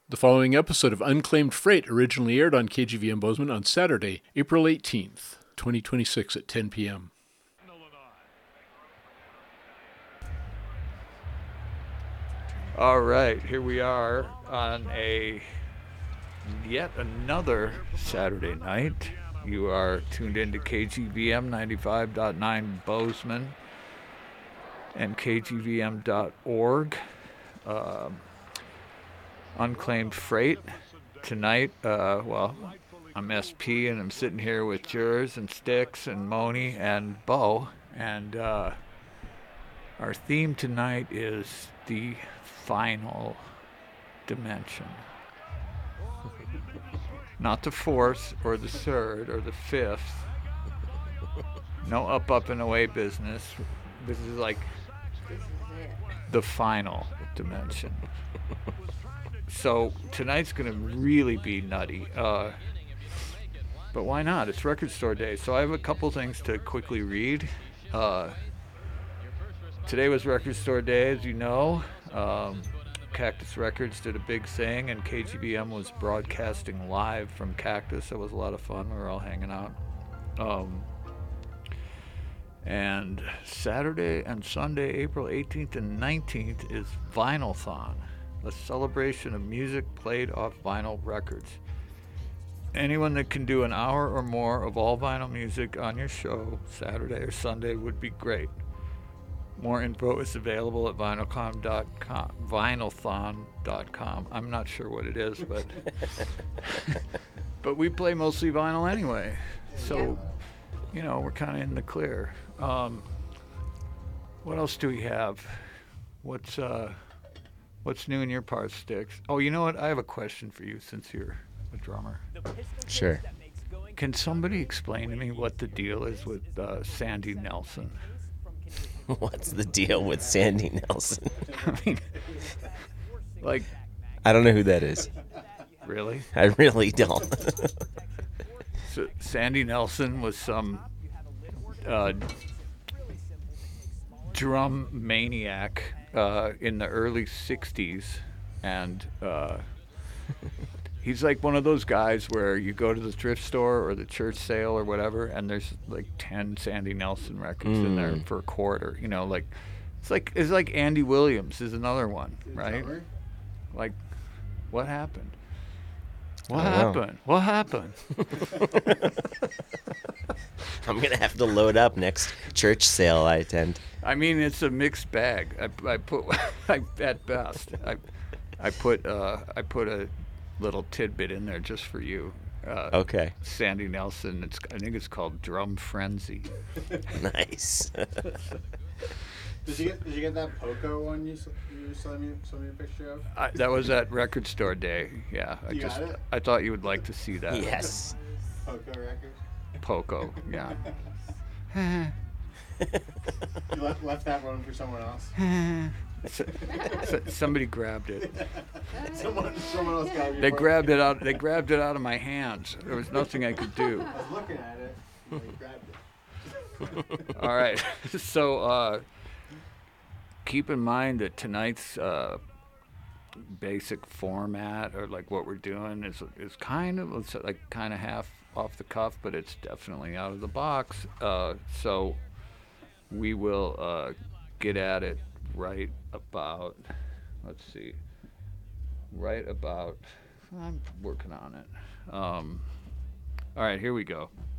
The following episode of Unclaimed Freight originally aired on KGVM Bozeman on Saturday, April 18th, 2026 at 10 p.m. All right, here we are on yet another Saturday night. You are tuned into KGVM 95.9 Bozeman and KGVM.org. Unclaimed Freight tonight. I'm SP and I'm sitting here with Jers and Sticks and Moni and Bo, and our theme tonight is the final dimension. Not the fourth or the third or the fifth. No up and away business. This is like the final dimension. So tonight's going to really be nutty. But why not? It's Record Store Day. So I have a couple things to quickly read. Today was Record Store Day, as you know. Cactus Records did a big thing, and KGVM was broadcasting live from Cactus. It was a lot of fun. We were all hanging out. And Saturday and Sunday, April 18th and 19th, is Vinyl-thon, a celebration of music played off vinyl records. Anyone that can do an hour or more of all vinyl music on your show Saturday or Sunday would be great. More info is available at vinylthon.com. I'm not sure what it is, but but we play mostly vinyl anyway. So, we're kind of in the clear. What else do we have? What's new in your part, Sticks? Oh, you know what? I have a question for you since you're a drummer. Sure. Can somebody explain to me what the deal is with Sandy Nelson? What's the deal with Sandy Nelson? I mean, I don't know who that is. Really? I really don't. So Sandy Nelson was some drum maniac in the early 60s, and he's like one of those guys where you go to the thrift store or the church sale or whatever, and there's like 10 Sandy Nelson records in there for a quarter. It's like Andy Williams is another one, right? Like, what happened? What happened? I'm gonna have to load up next church sale I attend. I mean, it's a mixed bag. I put at best I put a little tidbit in there just for you. Okay. Sandy Nelson. I think it's called Drum Frenzy. Nice. Did you get that Poco one you sent me a picture of? That was at Record Store Day. Yeah. You got it? I thought you would like to see that. Yes. Poco records? Poco. Yeah. You left that one for someone else? Somebody grabbed it. Someone else got it. They grabbed it out. They grabbed it out of my hands. There was nothing I could do. I was looking at it. And they grabbed it. All right. So keep in mind that tonight's basic format, or like what we're doing, is kind of half off the cuff, but it's definitely out of the box. So we will get at it right about. I'm working on it. All right, here we go.